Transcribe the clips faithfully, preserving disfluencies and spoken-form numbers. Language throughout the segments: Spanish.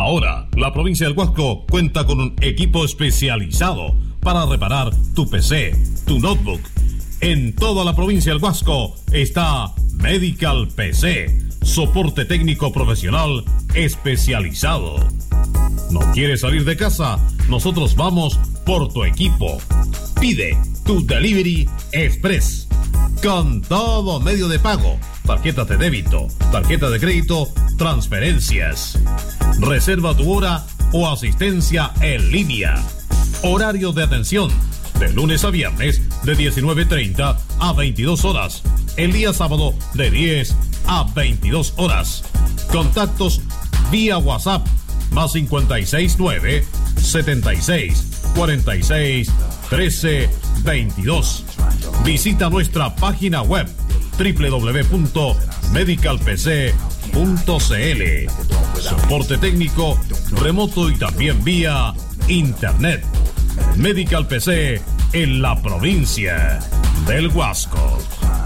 Ahora, la provincia del Huasco cuenta con un equipo especializado para reparar tu P C, tu notebook. En toda la provincia del Huasco está Medical P C, soporte técnico profesional especializado. ¿No quieres salir de casa? Nosotros vamos por tu equipo. Pide tu Delivery Express con todo medio de pago, tarjetas de débito, tarjeta de crédito, transferencias. Reserva tu hora o asistencia en línea. Horario de atención de lunes a viernes de diecinueve treinta a veintidós horas. El día sábado de diez a veintidós horas. Contactos vía WhatsApp más cincuenta y seis nueve setenta y seis cuarenta y seis trece veintidós. Visita nuestra página web doble u doble u doble u punto medical p c punto c l. Soporte técnico remoto y también vía internet. Medical P C en la provincia del Huasco.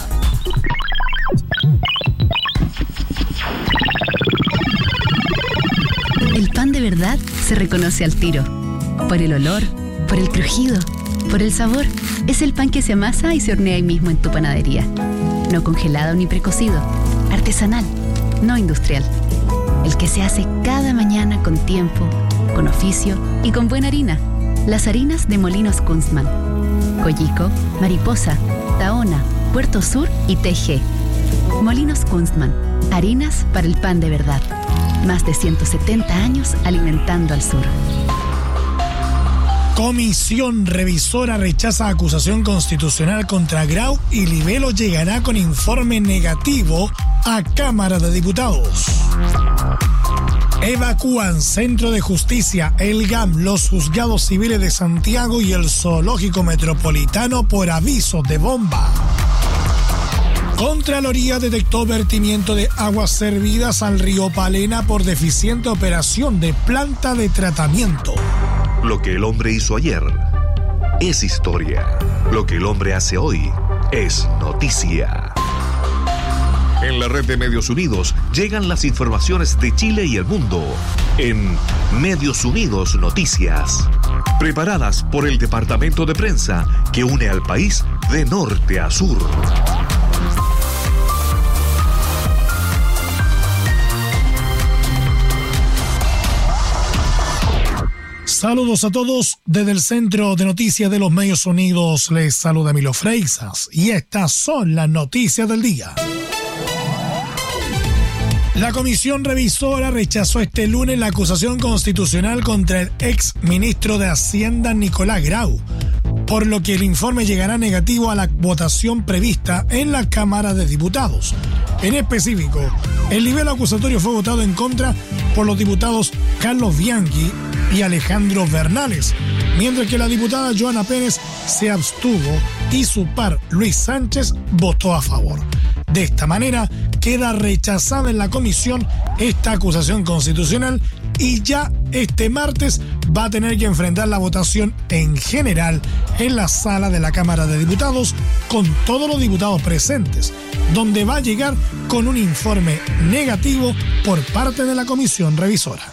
El pan de verdad se reconoce al tiro. Por el olor, por el crujido, por el sabor. Es el pan que se amasa y se hornea ahí mismo en tu panadería. No congelado ni precocido. Artesanal, no industrial. El que se hace cada mañana con tiempo, con oficio y con buena harina. Las harinas de Molinos Kunstmann. Coyico, Mariposa, Tahona, Puerto Sur y T G. Molinos Kunstmann. Harinas para el pan de verdad. Más de ciento setenta años alimentando al sur. Comisión revisora rechaza acusación constitucional contra Grau y Livelo llegará con informe negativo a Cámara de Diputados. Evacúan Centro de Justicia, el G A M, los juzgados civiles de Santiago y el Zoológico Metropolitano por aviso de bomba. Contraloría detectó vertimiento de aguas servidas al río Palena por deficiente operación de planta de tratamiento. Lo que el hombre hizo ayer es historia. Lo que el hombre hace hoy es noticia. En la red de Medios Unidos llegan las informaciones de Chile y el mundo en Medios Unidos Noticias, preparadas por el departamento de prensa que une al país de norte a sur. Saludos a todos desde el Centro de Noticias de los Medios Unidos. Les saluda Milo Freixas y estas son las noticias del día. La comisión revisora rechazó este lunes la acusación constitucional contra el ex ministro de Hacienda Nicolás Grau, por lo que el informe llegará negativo a la votación prevista en la Cámara de Diputados. En específico, el nivel acusatorio fue votado en contra por los diputados Carlos Bianchi y Alejandro Bernales, mientras que la diputada Joana Pérez se abstuvo y su par Luis Sánchez votó a favor. De esta manera, queda rechazada en la comisión esta acusación constitucional y ya este martes va a tener que enfrentar la votación en general en la sala de la Cámara de Diputados con todos los diputados presentes, donde va a llegar con un informe negativo por parte de la comisión revisora.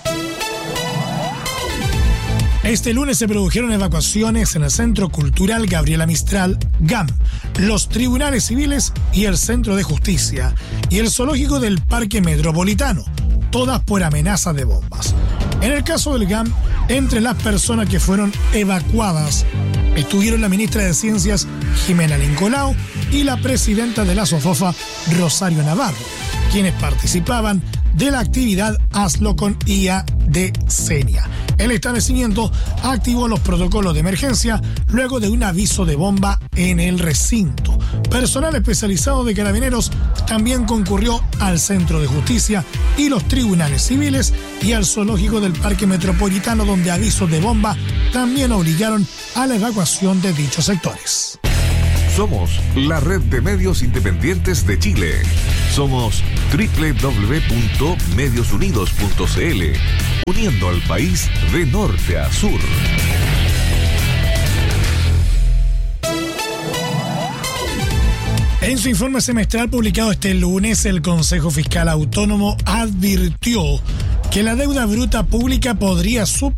Este lunes se produjeron evacuaciones en el Centro Cultural Gabriela Mistral, G A M, los tribunales civiles y el Centro de Justicia, y el Zoológico del Parque Metropolitano, todas por amenaza de bombas. En el caso del G A M, entre las personas que fueron evacuadas estuvieron la ministra de Ciencias, Jimena Lincolao, y la presidenta de la SOFOFA, Rosario Navarro, quienes participaban de la actividad Hazlo con I A de Senia. El establecimiento activó los protocolos de emergencia luego de un aviso de bomba en el recinto. Personal especializado de Carabineros también concurrió al Centro de Justicia y los tribunales civiles y al Zoológico del Parque Metropolitano, donde avisos de bomba también obligaron a la evacuación de dichos sectores. Somos la red de medios independientes de Chile. Somos doble u doble u doble u punto medios unidos punto c l, uniendo al país de norte a sur. En su informe semestral publicado este lunes, el Consejo Fiscal Autónomo advirtió que la deuda bruta pública podría superar